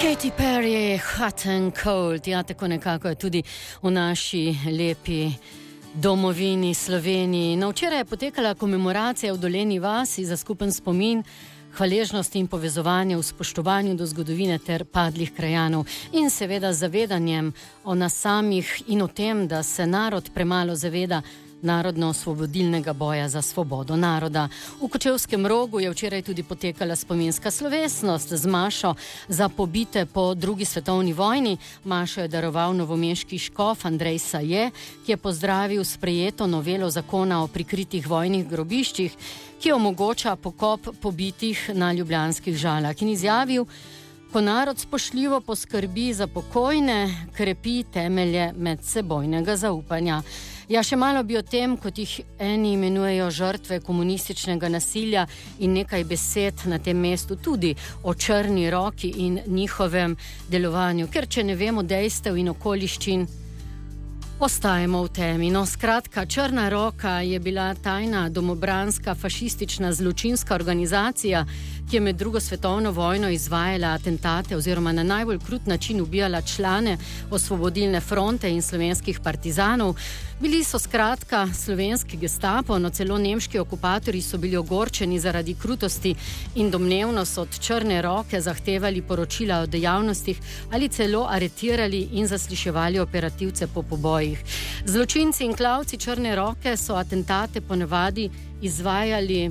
Katy Perry, Hot and Cold, ja, tako nekako je tudi v naši lepi domovini Sloveniji. No, včeraj je potekala komemoracija v Dolenji vasi za skupen spomin, hvaležnost in povezovanje v spoštovanju do zgodovine ter padlih krajanov in seveda zavedanjem o nas samih in o tem, da se narod premalo zaveda narodno-osvobodilnega boja za svobodo naroda. V Kočevskem Rogu je včeraj tudi potekala spominska slovesnost z mašo za pobite po drugi svetovni vojni. Mašo je daroval novomeški škof Andrej Saje, ki je pozdravil sprejeto novelo zakona o prikritih vojnih grobiščih, ki omogoča pokop pobitih na ljubljanskih Žalah, in izjavil: ko narod spoštljivo poskrbi za pokojne, krepi temelje medsebojnega zaupanja. Ja, še malo bi o tem, kot jih eni imenujejo žrtve komunističnega nasilja, in nekaj besed na tem mestu tudi o Črni roki in njihovem delovanju, ker če ne vemo dejstev in okoliščin, ostajamo v temi. No, skratka, Črna roka je bila tajna domobranska fašistična zločinska organizacija, ki je med drugo svetovno vojno izvajala atentate oziroma na najbolj krut način ubijala člane Osvobodilne fronte in slovenskih partizanov. Bili so skratka slovenski gestapo, no celo nemški okupatorji so bili ogorčeni zaradi krutosti in domnevno so od Črne roke zahtevali poročila o dejavnostih ali celo aretirali in zasliševali operativce po pobojih. Zločinci in klavci Črne roke so atentate ponavadi izvajali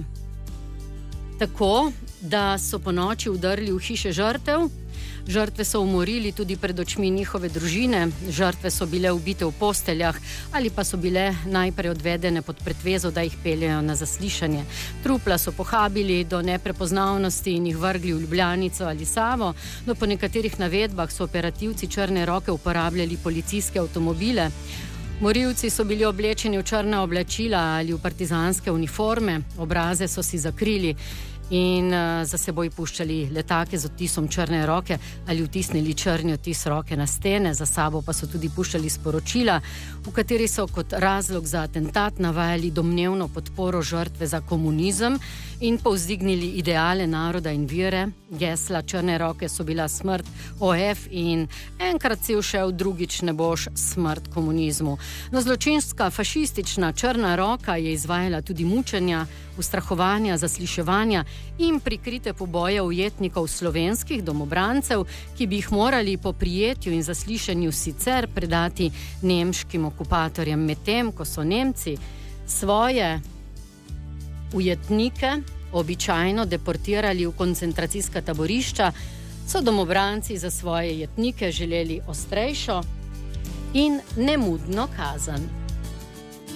tako, da so ponoči vdrli v hiše žrtev. Žrtve so umorili tudi pred očmi njihove družine, žrtve so bile ubite v posteljah ali pa so bile najprej odvedene pod pretvezo, da jih peljejo na zaslišanje. Trupla so pohabili do neprepoznavnosti in jih vrgli v Ljubljanico ali Savo. No, po nekaterih navedbah so operativci Črne roke uporabljali policijske avtomobile. Morilci so bili oblečeni v črna oblačila ali v partizanske uniforme, obraze so si zakrili in za seboj puščali letake z odtisom Črne roke ali vtisnili črni odtis roke na stene, za sabo pa so tudi puščali sporočila, v kateri so kot razlog za atentat navajali domnevno podporo žrtve za komunizem in povzdignili ideale naroda in vire. Gesla Črne roke so bila smrt OF in enkrat si všel, drugič ne boš, smrt komunizmu. No, zločinska fašistična Črna roka je izvajala tudi mučenja, ustrahovanja, zasliševanja in prikrite poboje ujetnikov slovenskih domobrancev, ki bi jih morali po prijetju in zaslišanju sicer predati nemškim okupatorjem, medtem ko so Nemci svoje ujetnike običajno deportirali v koncentracijska taborišča, so domobranci za svoje jetnike želeli ostrejšo in nemudno kazen.